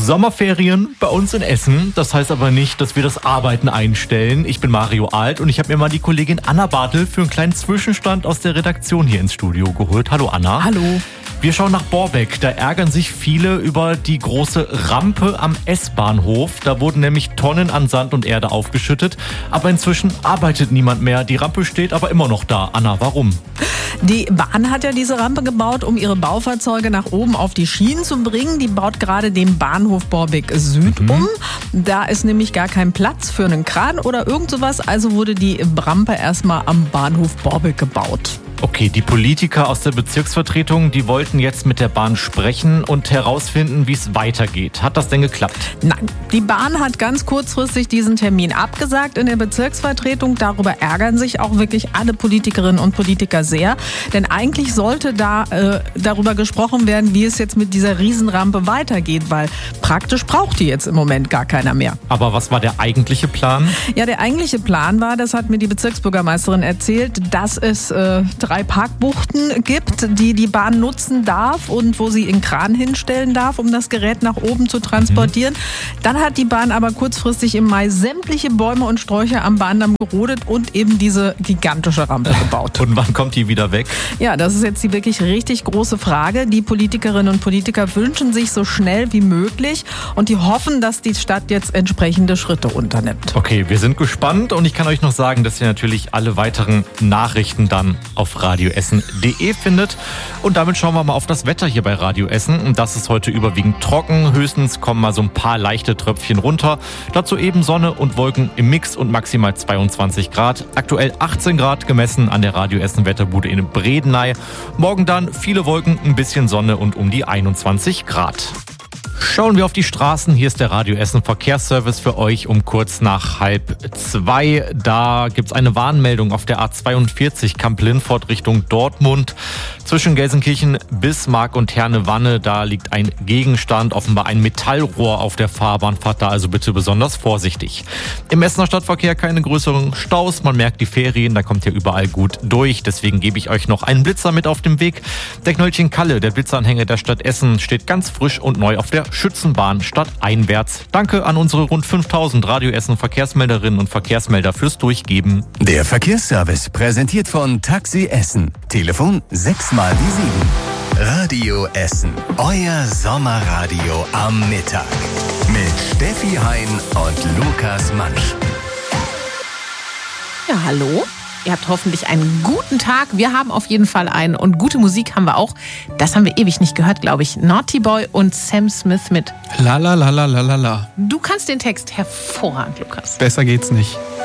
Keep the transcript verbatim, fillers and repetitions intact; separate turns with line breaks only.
Sommerferien bei uns in Essen. Das heißt aber nicht, dass wir das Arbeiten einstellen. Ich bin Mario Alt und ich habe mir mal die Kollegin Anna Bartel für einen kleinen Zwischenstand aus der Redaktion hier ins Studio geholt. Hallo Anna.
Hallo.
Wir schauen nach Borbeck. Da ärgern sich viele über die große Rampe am S-Bahnhof. Da wurden nämlich Tonnen an Sand und Erde aufgeschüttet. Aber inzwischen arbeitet niemand mehr. Die Rampe steht aber immer noch da. Anna, warum?
Die Bahn hat ja diese Rampe gebaut, um ihre Baufahrzeuge nach oben auf die Schienen zu bringen. Die baut gerade den Bahnhof Borbeck Süd mhm. um. Da ist nämlich gar kein Platz für einen Kran oder irgend sowas. Also wurde die Rampe erstmal am Bahnhof Borbeck gebaut.
Okay, die Politiker aus der Bezirksvertretung, die wollten jetzt mit der Bahn sprechen und herausfinden, wie es weitergeht. Hat das denn geklappt?
Nein, die Bahn hat ganz kurzfristig diesen Termin abgesagt in der Bezirksvertretung. Darüber ärgern sich auch wirklich alle Politikerinnen und Politiker sehr. Denn eigentlich sollte da äh, darüber gesprochen werden, wie es jetzt mit dieser Riesenrampe weitergeht, weil praktisch braucht die jetzt im Moment gar keiner mehr.
Aber was war der eigentliche Plan?
Ja, der eigentliche Plan war, das hat mir die Bezirksbürgermeisterin erzählt, dass es äh, drei Parkbuchten gibt, die die Bahn nutzen darf und wo sie einen Kran hinstellen darf, um das Gerät nach oben zu transportieren. Mhm. Dann hat die Bahn aber kurzfristig im Mai sämtliche Bäume und Sträucher am Bahndamm gerodet und eben diese gigantische Rampe gebaut.
Und wann kommt die wieder weg?
Ja, das ist jetzt die wirklich richtig große Frage. Die Politikerinnen und Politiker wünschen sich so schnell wie möglich und die hoffen, dass die Stadt jetzt entsprechende Schritte unternimmt.
Okay, wir sind gespannt und ich kann euch noch sagen, dass ihr natürlich alle weiteren Nachrichten dann auf radioessen punkt de findet. Und damit schauen wir mal auf das Wetter hier bei Radio Essen. Und das ist heute überwiegend trocken. Höchstens kommen mal so ein paar leichte Tröpfchen runter. Dazu eben Sonne und Wolken im Mix und maximal zweiundzwanzig Grad. Aktuell achtzehn Grad gemessen an der Radio Essen Wetterbude in Bredeney. Morgen dann viele Wolken, ein bisschen Sonne und um die einundzwanzig Grad. Schauen wir auf die Straßen. Hier ist der Radio Essen Verkehrsservice für euch um kurz nach halb zwei. Da gibt's eine Warnmeldung auf der A zweiundvierzig Kamp-Lindfort Richtung Dortmund. Zwischen Gelsenkirchen, Bismarck und Herne-Wanne, da liegt ein Gegenstand, offenbar ein Metallrohr auf der Fahrbahn. Fahrt da also bitte besonders vorsichtig. Im Essener Stadtverkehr keine größeren Staus. Man merkt die Ferien, da kommt ja überall gut durch. Deswegen gebe ich euch noch einen Blitzer mit auf dem Weg. Der Knöllchen Kalle, der Blitzanhänger der Stadt Essen, steht ganz frisch und neu auf der Schützenbahn stadteinwärts. Danke an unsere rund fünftausend Radio Essen Verkehrsmelderinnen und Verkehrsmelder fürs Durchgeben.
Der Verkehrsservice präsentiert von Taxi Essen. Telefon sechs mal die sieben. Radio Essen. Euer Sommerradio am Mittag. Mit Steffi Hein und Lukas Mansch.
Ja, hallo. Ihr habt hoffentlich einen guten Tag. Wir haben auf jeden Fall einen. Und gute Musik haben wir auch. Das haben wir ewig nicht gehört, glaube ich. Naughty Boy und Sam Smith mit
La la la la la la la.
Du kannst den Text hervorragend, Lukas.
Besser geht's nicht.